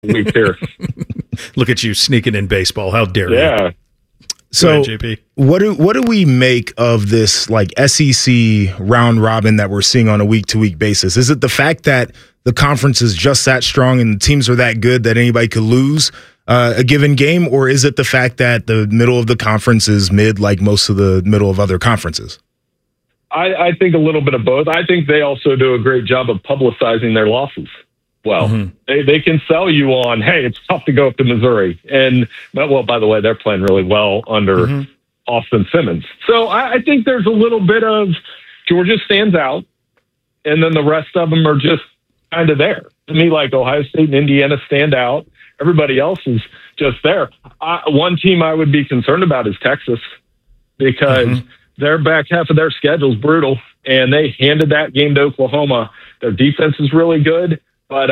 week here. Look at you sneaking in baseball. How dare you? Yeah. So ahead, JP. what do we make of this like SEC round robin that we're seeing on a week to week basis? Is it the fact that the conference is just that strong and the teams are that good that anybody could lose a given game, or is it the fact that the middle of the conference is mid like most of the middle of other conferences? I think a little bit of both. I think they also do a great job of publicizing their losses. Well, they can sell you on, hey, it's tough to go up to Missouri. And, well, by the way, they're playing really well under Austin Simmons. So I think there's a little bit of Georgia stands out, and then the rest of them are just kind of there. To me, like Ohio State and Indiana stand out. Everybody else is just there. One team I would be concerned about is Texas, because their back half of their schedule is brutal, and they handed that game to Oklahoma. Their defense is really good. But,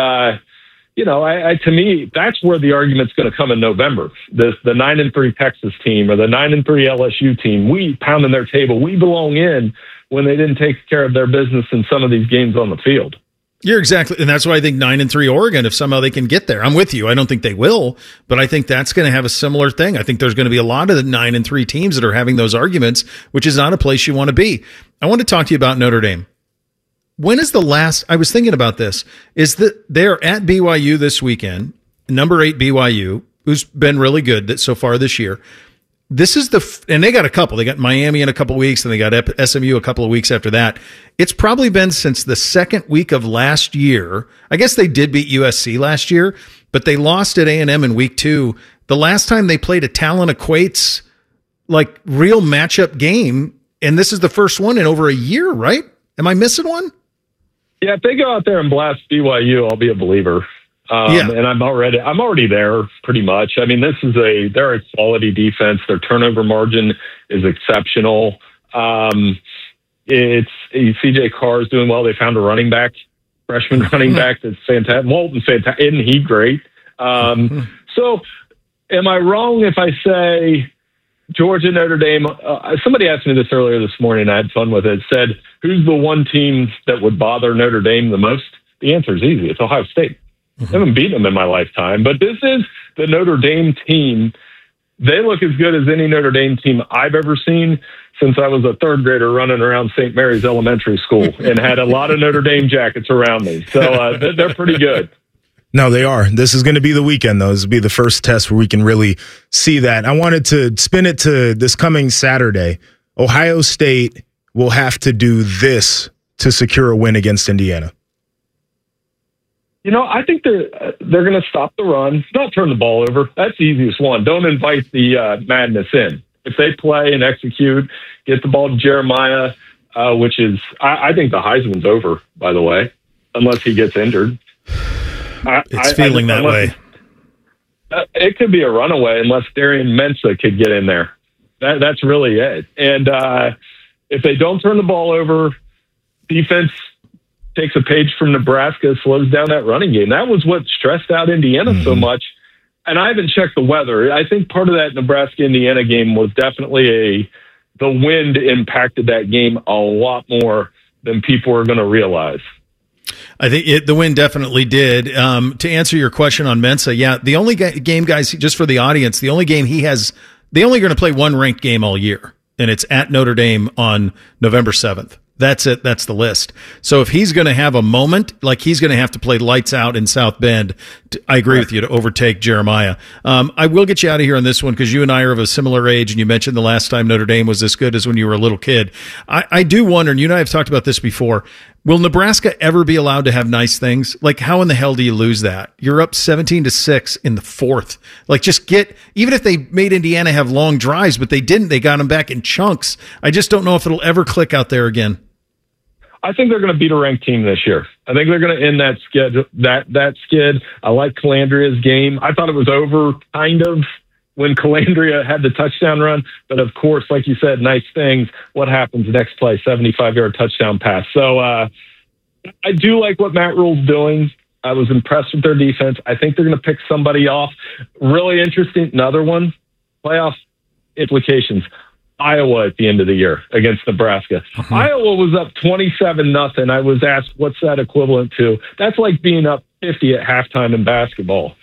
to me, that's where the argument's going to come in November. The 9-3 Texas team or the 9-3 LSU team, we pounding their table. We belong in when they didn't take care of their business in some of these games on the field. You're exactly, and that's why I think 9-3 Oregon, if somehow they can get there. I'm with you. I don't think they will, but I think that's going to have a similar thing. I think there's going to be a lot of the 9-3 teams that are having those arguments, which is not a place you want to be. I want to talk to you about Notre Dame. When is the last, I was thinking about this, is that they're at BYU this weekend, number 8 BYU, who's been really good so far this year. This is and they got a couple. They got Miami in a couple of weeks, and they got SMU a couple of weeks after that. It's probably been since the second week of last year. I guess they did beat USC last year, but they lost at A&M in week 2. The last time they played a talent equates, like real matchup game, and this is the first one in over a year, right? Am I missing one? Yeah, if they go out there and blast BYU, I'll be a believer. And I'm already there pretty much. I mean, they're a quality defense. Their turnover margin is exceptional. CJ Carr is doing well. They found a running back, freshman running back that's fantastic. Walton's fantastic. Isn't he great? So am I wrong if I say Georgia, Notre Dame? Somebody asked me this earlier this morning. I had fun with it. It said, who's the one team that would bother Notre Dame the most? The answer is easy. It's Ohio State. I haven't beaten them in my lifetime, but this is the Notre Dame team. They look as good as any Notre Dame team I've ever seen since I was a third grader running around St. Mary's Elementary School and had a lot of Notre Dame jackets around me. So they're pretty good. No, they are. This is going to be the weekend, though. This will be the first test where we can really see that. I wanted to spin it to this coming Saturday. Ohio State will have to do this to secure a win against Indiana. I think they're going to stop the run, not turn the ball over. That's the easiest one. Don't invite the madness in. If they play and execute, get the ball to Jeremiah, which is, I think the Heisman's over, by the way, unless he gets injured. It's feeling that way. It could be a runaway unless Darian Mensah could get in there. That's really it. And if they don't turn the ball over, defense takes a page from Nebraska, slows down that running game. That was what stressed out Indiana so much. And I haven't checked the weather. I think part of that Nebraska-Indiana game was definitely the wind impacted that game a lot more than people are going to realize. I think the win definitely did. To answer your question on Mensah, yeah, the only game, guys, just for the audience, the only game they only going to play one ranked game all year, and it's at Notre Dame on November 7th. That's it. That's the list. So if he's going to have a moment, like he's going to have to play lights out in South Bend, I agree with you, to overtake Jeremiah. I will get you out of here on this one because you and I are of a similar age, and you mentioned the last time Notre Dame was this good as when you were a little kid. I do wonder, and you and I have talked about this before, will Nebraska ever be allowed to have nice things? Like, how in the hell do you lose that? You're up 17-6 in the fourth. Like, even if they made Indiana have long drives, but they didn't, they got them back in chunks. I just don't know if it'll ever click out there again. I think they're going to beat a ranked team this year. I think they're going to end that skid. I like Calandria's game. I thought it was over kind of when Calandria had the touchdown run. But of course, like you said, nice things. What happens next play? 75-yard touchdown pass. So I do like what Matt Rule's doing. I was impressed with their defense. I think they're going to pick somebody off. Really interesting. Another one, playoff implications. Iowa at the end of the year against Nebraska. Iowa was up 27-0. I was asked, what's that equivalent to? That's like being up 50 at halftime in basketball.